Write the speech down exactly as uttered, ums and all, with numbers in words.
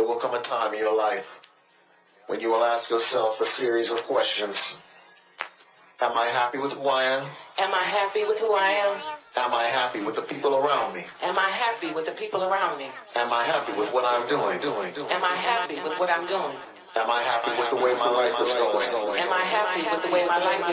will come a time in your life when you will ask yourself a series of questions. Am I happy with who I am? Am I happy with who I am? Am I happy with the people around me? Am I happy with the people around me? Am I happy with what I'm doing, doing, doing? Am I happy with what I'm doing? Am I happy with the way my life is going? Am I happy with the way my life